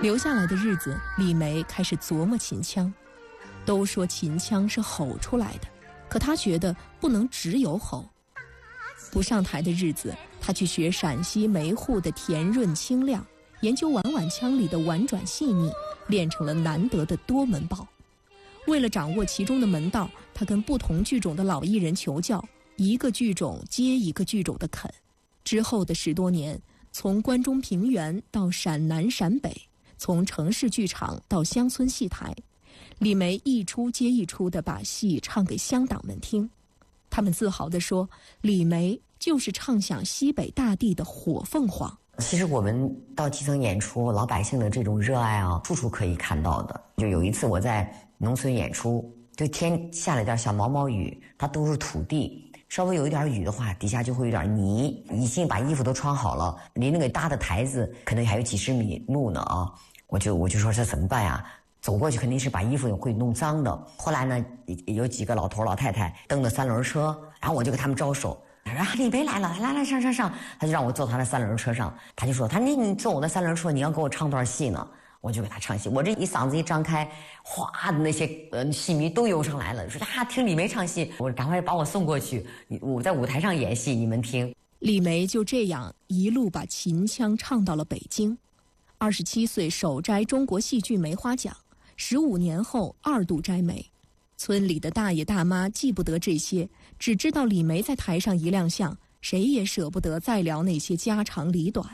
留下来的日子，李梅开始琢磨秦腔。都说秦腔是吼出来的，可她觉得不能只有吼。不上台的日子，她去学陕西梅户的甜润清亮，研究婉婉腔里的婉转细腻，练成了难得的多门抱。为了掌握其中的门道，她跟不同剧种的老艺人求教，一个剧种接一个剧种的啃。之后的10多年，从关中平原到陕南陕北，从城市剧场到乡村戏台，李梅一出接一出地把戏唱给乡党们听。他们自豪地说，李梅就是唱响西北大地的火凤凰。 其实我们到基层演出，老百姓的这种热爱啊，处处可以看到的。就有一次我在农村演出，就天下了点小毛毛雨，它都是土地，稍微有一点雨的话，底下就会有点泥，已经把衣服都穿好了，离那个搭的台子可能还有几十米路呢啊！我就说这怎么办呀？走过去肯定是把衣服会弄脏的。后来呢，有几个老头老太太蹬的3轮车，然后我就给他们招手，他说李梅来了，来上，他就让我坐他的3轮车上，他就说你坐我的3轮车，你要给我唱段戏呢。我就给他唱戏，我这一嗓子一张开，哗的那些戏迷都涌上来了，说听李梅唱戏，我赶快把我送过去，我在舞台上演戏，你们听。 李梅就这样一路把秦腔唱到了北京，27岁首摘中国戏剧梅花奖，15年后2度摘梅。村里的大爷大妈记不得这些，只知道李梅在台上一亮相，谁也舍不得再聊那些家长里短。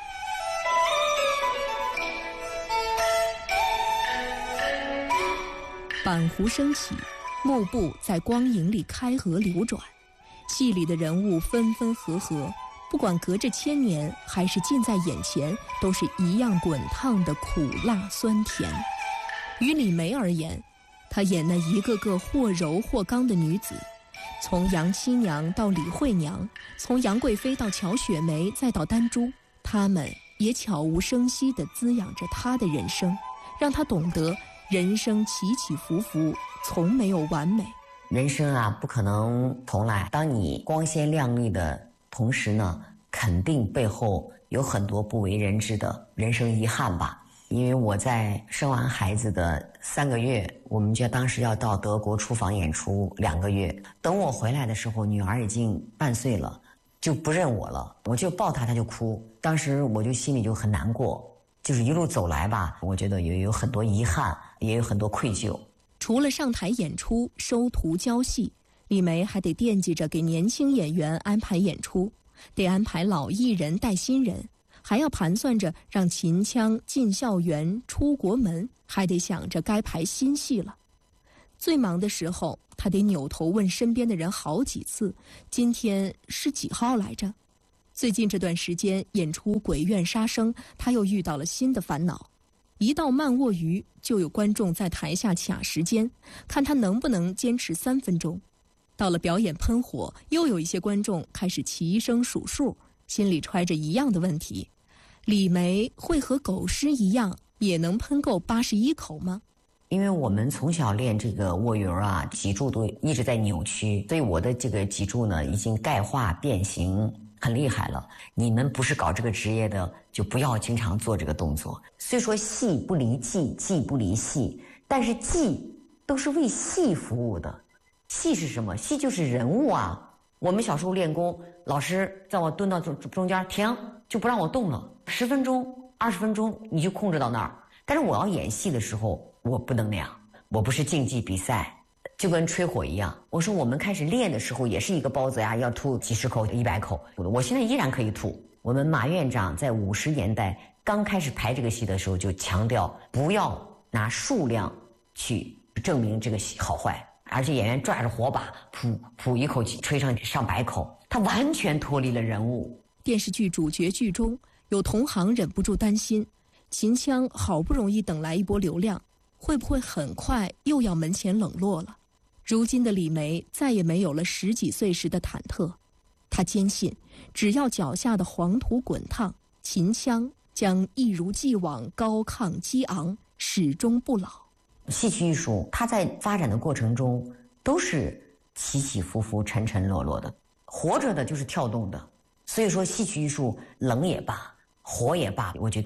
板湖升起，幕布在光影里开合流转，戏里的人物分分合合，不管隔着1000年还是近在眼前，都是一样滚烫的苦辣酸甜。于李梅而言，她演那一个个或柔或刚的女子，从杨七娘到李惠娘，从杨贵妃到乔雪梅再到丹珠，她们也悄无声息地滋养着她的人生，让她懂得人生起起伏伏，从没有完美。 人生啊，不可能重来。当你光鲜亮丽的同时呢，肯定背后有很多不为人知的人生遗憾吧。因为我在生完孩子的3个月，我们家当时要到德国出访演出2个月。等我回来的时候，女儿已经半岁了，就不认我了。我就抱她，她就哭。当时我就心里就很难过。就是一路走来吧，我觉得也有很多遗憾，也有很多愧疚。 除了上台演出、收徒教戏，李梅还得惦记着给年轻演员安排演出，得安排老艺人带新人，还要盘算着让秦腔进校园、出国门，还得想着该排新戏了。最忙的时候，她得扭头问身边的人好几次：“今天是几号来着？”最近这段时间演出《鬼院杀生》，他又遇到了新的烦恼。一到慢卧鱼，就有观众在台下卡时间，看他能不能坚持3分钟。到了表演喷火，又有一些观众开始齐声数数，心里揣着一样的问题：李梅会和狗尸一样，也能喷够81口吗？ 因为我们从小练这个卧鱼啊，脊柱都一直在扭曲，所以我的这个脊柱呢，已经钙化变形。很厉害了，你们不是搞这个职业的，就不要经常做这个动作。虽说戏不离技，技不离戏，但是技都是为戏服务的。戏是什么？戏就是人物啊。我们小时候练功，老师在我蹲到中间停，就不让我动了，10分钟、20分钟你就控制到那儿。但是我要演戏的时候，我不能那样，我不是竞技比赛。就跟吹火一样，我说我们开始练的时候也是一个包子呀，要吐几十口、100口，我现在依然可以吐。我们马院长在50年代刚开始排这个戏的时候就强调，不要拿数量去证明这个戏好坏，而且演员抓着火把，噗一口气吹上100口，他完全脱离了人物。 电视剧主角剧中有同行忍不住担心，秦腔好不容易等来一波流量，会不会很快又要门前冷落了？如今的李梅再也没有了10几岁时的忐忑，她坚信，只要脚下的黄土滚烫，秦腔将一如既往高亢激昂，始终不老。 戏曲艺术它在发展的过程中都是起起伏伏、沉沉落落的，活着的就是跳动的。所以说戏曲艺术冷也罢，火也罢，我觉得它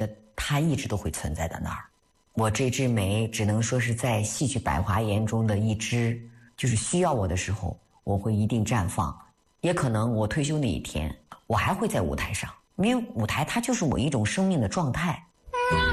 它一直都会存在在那儿。我这枝梅只能说是在戏曲百花园中的一枝，就是需要我的时候，我会一定绽放。也可能我退休那一天，我还会在舞台上，因为舞台它就是我一种生命的状态。